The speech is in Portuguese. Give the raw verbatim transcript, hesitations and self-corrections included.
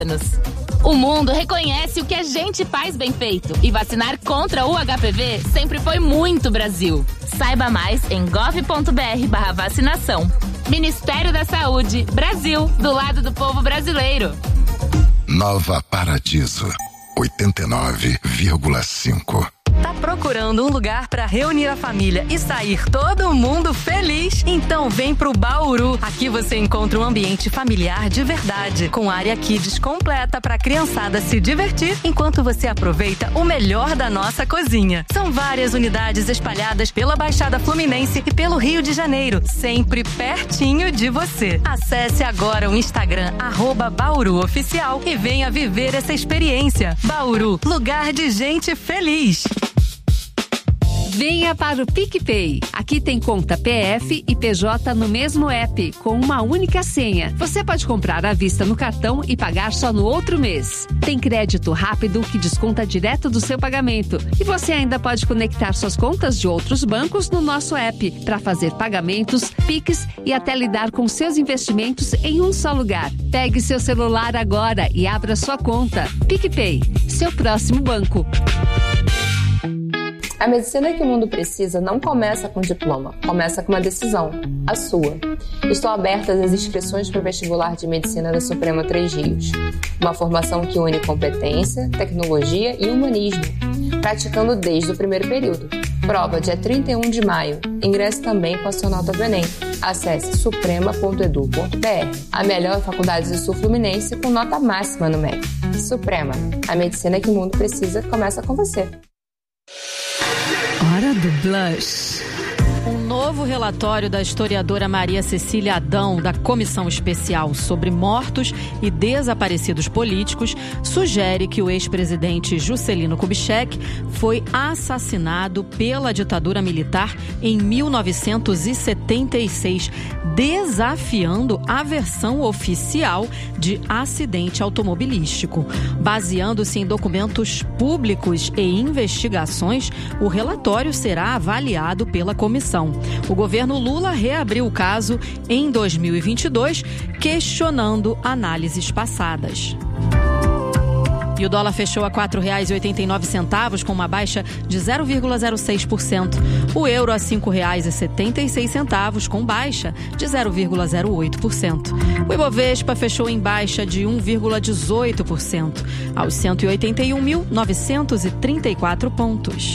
O mundo reconhece o que a gente faz bem feito e vacinar contra o H P V sempre foi muito Brasil. Saiba mais em gov.br barra vacinação. Ministério da Saúde, Brasil, do lado do povo brasileiro. Nova Paradiso, oitenta e nove vírgula cinco. Tá procurando um lugar para reunir a família e sair todo mundo feliz? Então vem pro Bauru. Aqui você encontra um ambiente familiar de verdade, com área kids completa para a criançada se divertir enquanto você aproveita o melhor da nossa cozinha. São várias unidades espalhadas pela Baixada Fluminense e pelo Rio de Janeiro, sempre pertinho de você. Acesse agora o Instagram arroba Bauru Oficial e venha viver essa experiência. Bauru, lugar de gente feliz. Venha para o PicPay. Aqui tem conta P F e P J no mesmo app, com uma única senha. Você pode comprar à vista no cartão e pagar só no outro mês. Tem crédito rápido que desconta direto do seu pagamento. E você ainda pode conectar suas contas de outros bancos no nosso app para fazer pagamentos, Pix e até lidar com seus investimentos em um só lugar. Pegue seu celular agora e abra sua conta. PicPay, seu próximo banco. A medicina que o mundo precisa não começa com diploma, começa com uma decisão, a sua. Estão abertas as inscrições para o vestibular de medicina da Suprema Três Rios. Uma formação que une competência, tecnologia e humanismo, praticando desde o primeiro período. Prova dia trinta e um de maio. Ingresse também com a sua nota do Enem. Acesse suprema ponto edu ponto br. A melhor faculdade do Sul Fluminense com nota máxima no M E C. Suprema, a medicina que o mundo precisa começa com você. Hora do Blush. Um novo relatório da historiadora Maria Cecília Adão, da Comissão Especial sobre Mortos e Desaparecidos Políticos, sugere que o ex-presidente Juscelino Kubitschek foi assassinado pela ditadura militar em mil novecentos e setenta e seis, desafiando a versão oficial de acidente automobilístico. Baseando-se em documentos públicos e investigações, o relatório será avaliado pela comissão. O governo Lula reabriu o caso em dois mil e vinte e dois, questionando análises passadas. E o dólar fechou a quatro reais e oitenta e nove centavos, com uma baixa de zero vírgula zero seis por cento. O euro a cinco reais e setenta e seis centavos, com baixa de zero vírgula zero oito por cento. O Ibovespa fechou em baixa de um vírgula dezoito por cento, aos cento e oitenta e um mil novecentos e trinta e quatro pontos.